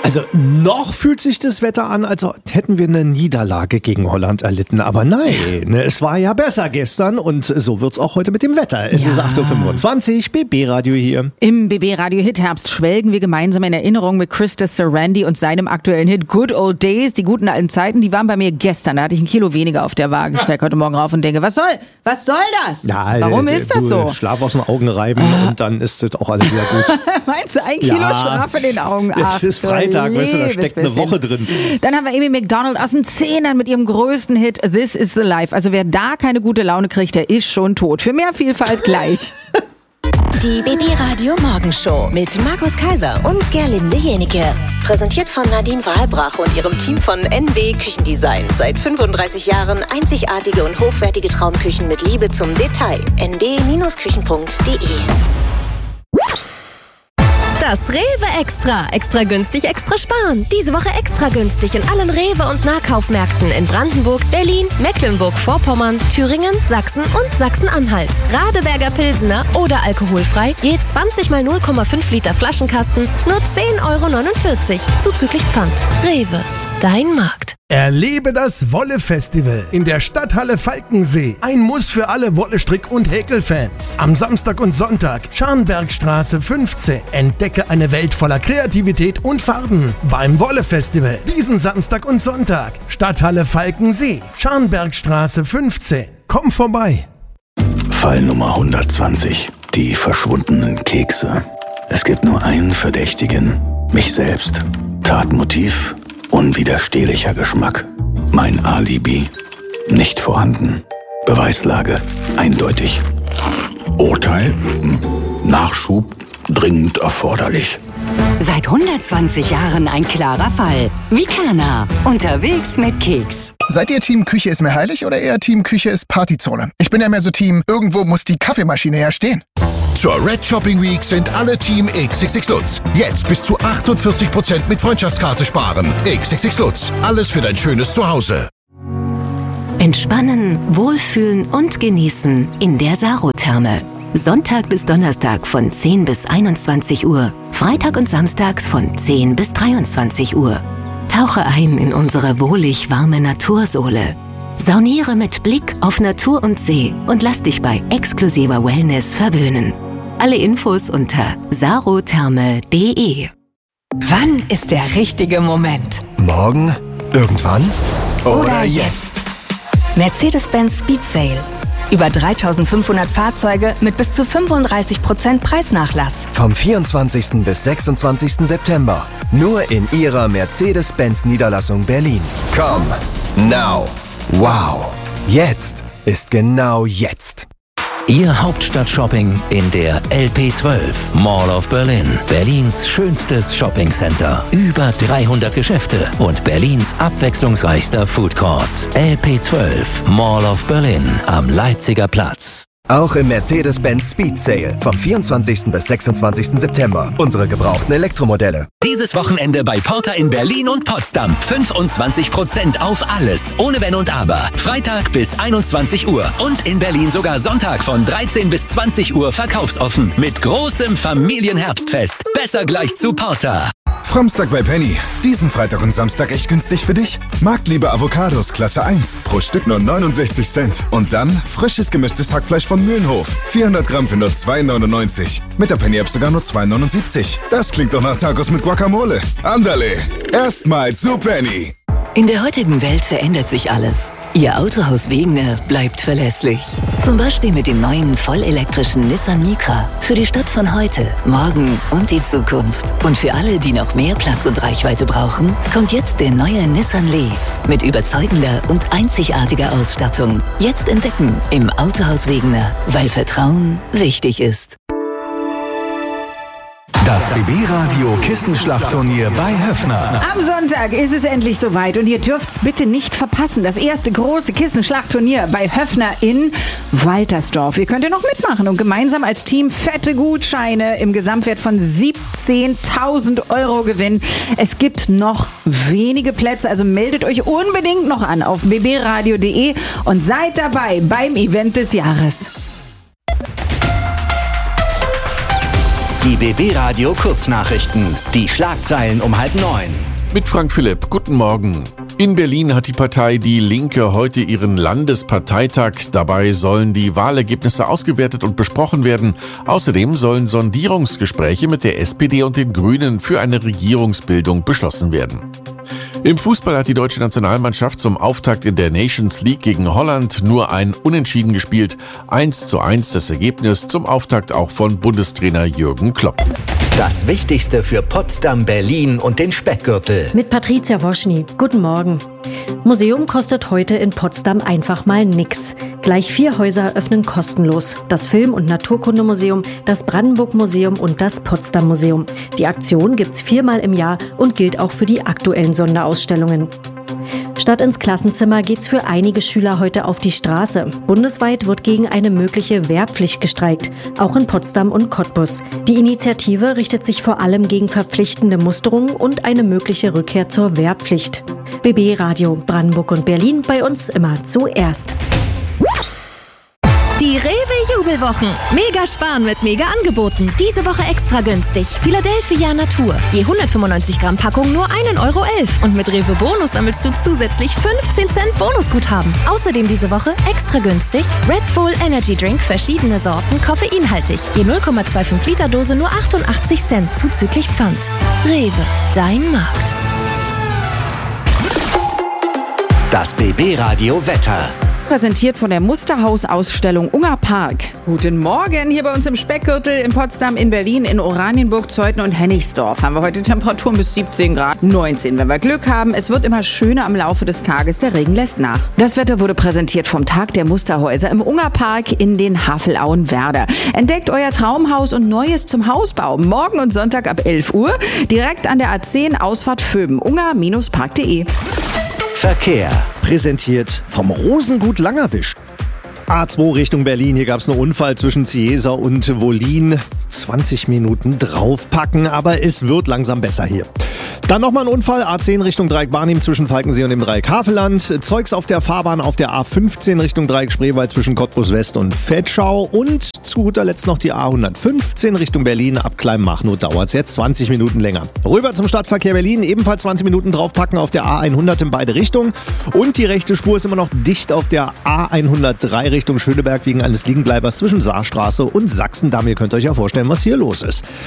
Also noch fühlt sich das Wetter an, als hätten wir eine Niederlage gegen Holland erlitten. Aber nein, es war ja besser gestern und so wird's auch heute mit dem Wetter. Es ist 8.25 Uhr, BB-Radio hier. Im BB-Radio Hit-Herbst schwelgen wir gemeinsam in Erinnerung mit Krista Sarandí und seinem aktuellen Hit Good Old Days. Die guten alten Zeiten, die waren bei mir gestern. Da hatte ich 1 Kilo weniger auf der Waage. Ich steig heute Morgen rauf und denke, was soll das? Ja, warum ist das so? Schlaf aus den Augen reiben und dann ist das auch alles wieder gut. Meinst du, 1 Kilo Schlaf in den Augen? Es ist Freitag, weißt du, da steckt eine Woche drin. Dann haben wir Amy Macdonald aus den 10ern mit ihrem größten Hit This is the Life. Also wer da keine gute Laune kriegt, der ist schon tot. Für mehr Vielfalt gleich. Die BB-Radio Morgenshow mit Markus Kaiser und Gerlinde Jenike. Präsentiert von Nadine Wahlbrach und ihrem Team von NB Küchendesign. Seit 35 Jahren einzigartige und hochwertige Traumküchen mit Liebe zum Detail. nb-küchen.de. Das Rewe Extra. Extra günstig, extra sparen. Diese Woche extra günstig in allen Rewe- und Nahkaufmärkten in Brandenburg, Berlin, Mecklenburg-Vorpommern, Thüringen, Sachsen und Sachsen-Anhalt. Radeberger Pilsener oder alkoholfrei, je 20 mal 0,5 Liter Flaschenkasten, nur 10,49 € zuzüglich Pfand. Rewe, dein Markt. Erlebe das Wolle-Festival in der Stadthalle Falkensee. Ein Muss für alle Wolle-Strick- und Häkelfans. Am Samstag und Sonntag, Scharnbergstraße 15. Entdecke eine Welt voller Kreativität und Farben beim Wolle-Festival. Diesen Samstag und Sonntag, Stadthalle Falkensee, Scharnbergstraße 15. Komm vorbei. Fall Nummer 120. Die verschwundenen Kekse. Es gibt nur einen Verdächtigen. Mich selbst. Tatmotiv: unwiderstehlicher Geschmack. Mein Alibi: nicht vorhanden. Beweislage: eindeutig. Urteil: Nachschub dringend erforderlich. Seit 120 Jahren ein klarer Fall. Vikana. Unterwegs mit Keks. Seid ihr Team Küche ist mir heilig oder eher Team Küche ist Partyzone? Ich bin ja mehr so Team, irgendwo muss die Kaffeemaschine ja stehen. Zur Red Shopping Week sind alle Team XXX Lutz. Jetzt bis zu 48% mit Freundschaftskarte sparen. XXX Lutz. Alles für dein schönes Zuhause. Entspannen, wohlfühlen und genießen in der Sarotherme. Sonntag bis Donnerstag von 10 bis 21 Uhr. Freitag und samstags von 10 bis 23 Uhr. Tauche ein in unsere wohlig warme Natursohle. Sauniere mit Blick auf Natur und See und lass dich bei exklusiver Wellness verwöhnen. Alle Infos unter sarotherme.de. Wann ist der richtige Moment? Morgen? Irgendwann? Oder jetzt? Mercedes-Benz Speed Sale. Über 3.500 Fahrzeuge mit bis zu 35% Preisnachlass. Vom 24. bis 26. September. Nur in Ihrer Mercedes-Benz-Niederlassung Berlin. Come now. Wow. Jetzt ist genau jetzt. Ihr Hauptstadt-Shopping in der LP12 Mall of Berlin. Berlins schönstes Shoppingcenter. Über 300 Geschäfte und Berlins abwechslungsreichster Food Court. LP12 Mall of Berlin am Leipziger Platz. Auch im Mercedes-Benz Speed Sale vom 24. bis 26. September. Unsere gebrauchten Elektromodelle. Dieses Wochenende bei Porter in Berlin und Potsdam. 25% auf alles, ohne Wenn und Aber. Freitag bis 21 Uhr und in Berlin sogar Sonntag von 13 bis 20 Uhr verkaufsoffen. Mit großem Familienherbstfest. Besser gleich zu Porter. Fromstag bei Penny. Diesen Freitag und Samstag echt günstig für dich? Marktliebe Avocados Klasse 1. Pro Stück nur 69 Cent. Und dann frisches gemischtes Hackfleisch von Mühlenhof. 400 Gramm für nur 2,99. Mit der Penny-App sogar nur 2,79. Das klingt doch nach Tacos mit Guacamole. Andale. Erstmal zu Penny. In der heutigen Welt verändert sich alles. Ihr Autohaus Wegener bleibt verlässlich. Zum Beispiel mit dem neuen vollelektrischen Nissan Micra. Für die Stadt von heute, morgen und die Zukunft. Und für alle, die noch mehr Platz und Reichweite brauchen, kommt jetzt der neue Nissan Leaf. Mit überzeugender und einzigartiger Ausstattung. Jetzt entdecken im Autohaus Wegener, weil Vertrauen wichtig ist. Das BB-Radio Kissenschlachtturnier bei Höffner. Am Sonntag ist es endlich soweit und ihr dürft's bitte nicht verpassen. Das erste große Kissenschlachtturnier bei Höffner in Waltersdorf. Ihr könnt ja noch mitmachen und gemeinsam als Team fette Gutscheine im Gesamtwert von 17.000 € gewinnen. Es gibt noch wenige Plätze, also meldet euch unbedingt noch an auf bbradio.de und seid dabei beim Event des Jahres. Die BB Radio Kurznachrichten. Die Schlagzeilen um 8:30. Mit Frank Philipp. Guten Morgen. In Berlin hat die Partei Die Linke heute ihren Landesparteitag. Dabei sollen die Wahlergebnisse ausgewertet und besprochen werden. Außerdem sollen Sondierungsgespräche mit der SPD und den Grünen für eine Regierungsbildung beschlossen werden. Im Fußball hat die deutsche Nationalmannschaft zum Auftakt in der Nations League gegen Holland nur ein Unentschieden gespielt. 1:1 das Ergebnis, zum Auftakt auch von Bundestrainer Jürgen Klopp. Das Wichtigste für Potsdam, Berlin und den Speckgürtel. Mit Patricia Woschny. Guten Morgen. Museum kostet heute in Potsdam einfach mal nix. Gleich 4 Häuser öffnen kostenlos. Das Film- und Naturkundemuseum, das Brandenburg-Museum und das Potsdam-Museum. Die Aktion gibt's 4-mal im Jahr und gilt auch für die aktuellen Sonderausstellungen. Statt ins Klassenzimmer geht's für einige Schüler heute auf die Straße. Bundesweit wird gegen eine mögliche Wehrpflicht gestreikt, auch in Potsdam und Cottbus. Die Initiative richtet sich vor allem gegen verpflichtende Musterungen und eine mögliche Rückkehr zur Wehrpflicht. BB Radio Brandenburg und Berlin, bei uns immer zuerst. Die Rewe-Jubelwochen. Mega sparen mit Mega-Angeboten. Diese Woche extra günstig. Philadelphia Natur. Je 195 Gramm Packung nur 1,11 €. Und mit Rewe Bonus sammelst du zusätzlich 15 Cent Bonusguthaben. Außerdem diese Woche extra günstig Red Bull Energy Drink, verschiedene Sorten, koffeinhaltig. Je 0,25 Liter Dose nur 88 Cent, zuzüglich Pfand. Rewe, dein Markt. Das BB Radio Wetter. Präsentiert von der Musterhaus-Ausstellung Unger Park. Guten Morgen hier bei uns im Speckgürtel, in Potsdam, in Berlin, in Oranienburg, Zeuthen und Hennigsdorf. Haben wir heute Temperaturen bis 17 Grad, 19, wenn wir Glück haben. Es wird immer schöner am Laufe des Tages, der Regen lässt nach. Das Wetter wurde präsentiert vom Tag der Musterhäuser im Unger Park in den Havelauen Werder. Entdeckt euer Traumhaus und Neues zum Hausbau. Morgen und Sonntag ab 11 Uhr, direkt an der A10 Ausfahrt Vöben, unger-park.de. Verkehr. Präsentiert vom Rosengut Langerwisch. A2 Richtung Berlin, hier gab es einen Unfall zwischen Ciesa und Wollin. 20 Minuten draufpacken, aber es wird langsam besser hier. Dann nochmal ein Unfall, A10 Richtung Dreieck Barnim zwischen Falkensee und dem Dreieck Havelland. Zeugs auf der Fahrbahn auf der A15 Richtung Dreieck Spreewald zwischen Cottbus West und Vetschau. Und zu guter Letzt noch die A115 Richtung Berlin. Ab Kleinmachnow dauert es jetzt 20 Minuten länger. Rüber zum Stadtverkehr Berlin, ebenfalls 20 Minuten draufpacken auf der A100 in beide Richtungen. Und die rechte Spur ist immer noch dicht auf der A103 Richtung Schöneberg wegen eines Liegenbleibers zwischen Saarstraße und Sachsendamm. Ihr könnt euch ja vorstellen, was hier los ist.